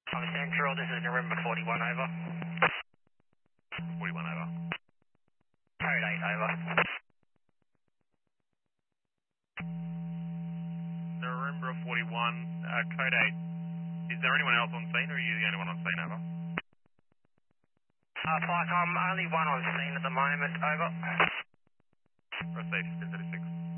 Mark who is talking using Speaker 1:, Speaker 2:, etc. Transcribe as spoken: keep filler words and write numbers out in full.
Speaker 1: I'm Central, this is November forty-one, over.
Speaker 2: forty-one over.
Speaker 1: Code eight, over.
Speaker 2: November forty-one, uh, code eight. Is there anyone else on scene or are you the only one on scene, over?
Speaker 1: Uh, Pike, I'm only one on scene at the moment, over.
Speaker 2: Received, ten thirty-six.